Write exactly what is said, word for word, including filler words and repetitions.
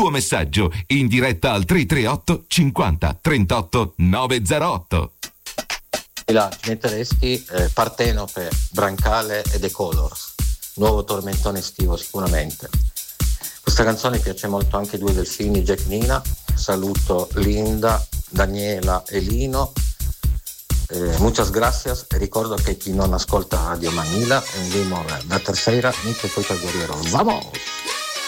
tuo messaggio in diretta al tre tre otto cinquanta trentotto novecentootto. Là, ci metteresti eh, Partenope, Brancale e The Colors, nuovo tormentone estivo sicuramente. Questa canzone piace molto anche ai due delfini, Jack Nina. Saluto Linda, Daniela e Lino. Eh, muchas gracias. E ricordo che chi non ascolta Radio Manila è un gamer da tercera, inizio poi per guerriero. Vamos!